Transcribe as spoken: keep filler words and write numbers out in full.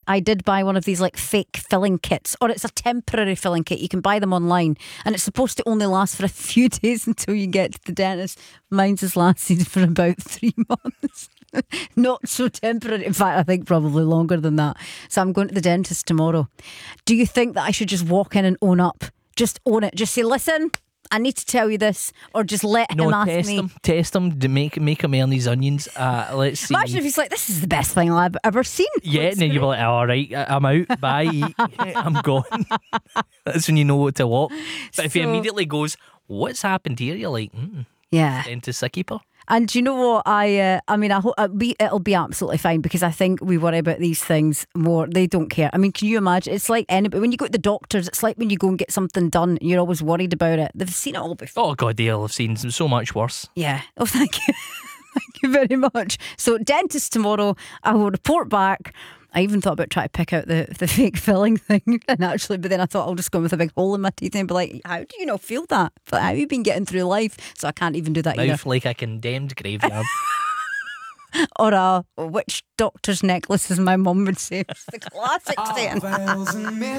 I did buy one of these like fake filling kits, or it's a temporary filling kit. You can buy them online, and it's supposed to only last for a few days until you get to the dentist. Mine's has lasted for about three months. Not so temporary. In fact, I think probably longer than that. So I'm going to the dentist tomorrow. Do you think that I should just walk in and own up? Just own it. Just say, listen, I need to tell you this, or just let No, him ask test me. him, test him to make make him earn his onions. Uh, let's see. Imagine if he's like, this is the best thing I've ever seen. Yeah, and then you'll be like, all right, I'm out. Bye. I'm gone. That's when you know what to walk. But if he So- immediately goes, what's happened here? You're like, mm, Yeah. dentist's a keeper. And do you know what? I uh, I mean, I hope it'll be, it'll be absolutely fine, because I think we worry about these things more. They don't care. I mean, can you imagine? It's like anybody, when you go to the doctors, it's like when you go and get something done and you're always worried about it. They've seen it all before. Oh, God, they'll have seen so much worse. Yeah. Oh, thank you. Thank you very much. So, dentist tomorrow. I will report back. I even thought about trying to pick out the, the fake filling thing, and actually, but then I thought I'll just go with a big hole in my teeth and be like, how do you not feel that? But how have you been getting through life? So I can't even do that either. Mouth like a condemned graveyard. Or a which doctor's necklace, as my mum would say. It's the classic saying.